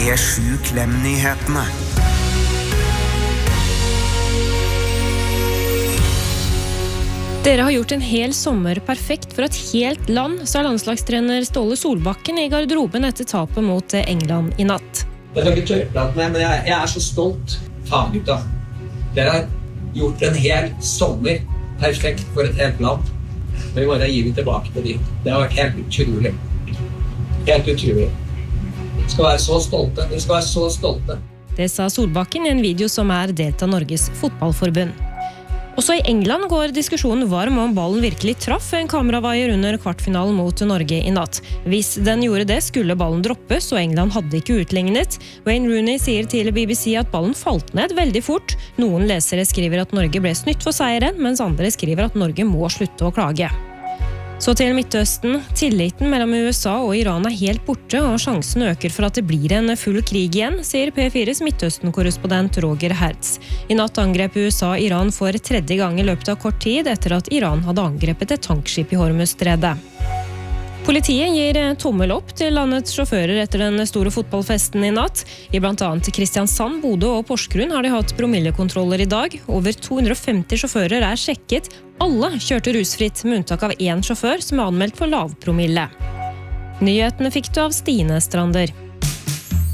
P7-Klem-nyhetene. Dere har gjort en hel sommer perfekt for et helt land, sa landslagstrener Ståle Solbakken i garderoben etter tapet mot England i natt. Det er ikke tørrprat med, men jeg er så stolt. Faen, gutta. Dere har gjort en hel sommer perfekt for et helt land. Men i morgen gir vi tilbake til de. Det har vært helt utrolig. Helt utrolig. Vi skal være så stolte. Vi skal være så stolte. Det sa Solbakken i en video som er delt av Norges fotballforbund. Også i England går diskusjonen varm om ballen virkelig traff en kameravaier under kvartfinalen mot Norge i natt. Hvis den gjorde det, skulle ballen droppes, og England hadde ikke utlignet. Wayne Rooney sier til BBC at ballen falt ned veldig fort. Noen lesere skriver at Norge ble snytt for seieren, mens andre skriver at Norge må slutte å klage. Så til Midtøsten. Tilliten mellom USA og Iran er helt borte, og sjansen øker for at det blir en full krig igjen, sier P4s Midtøsten-korrespondent Roger Hertz. I natt angrep USA Iran for 3. gang i løpet av kort tid etter at Iran hadde angrepet et tankskip i Hormuzstredet. Politiet gir tommel opp til landets sjåfører etter den store fotballfesten i natt. I blant annet Kristiansand, Bodø og Porsgrunn har de hatt promillekontroller i dag. Over 250 sjåfører er sjekket. Alle kjørte rusfritt, med unntak av 1 sjåfør som er anmeldt for lavpromille. Nyhetene fikk du av Stine Strander.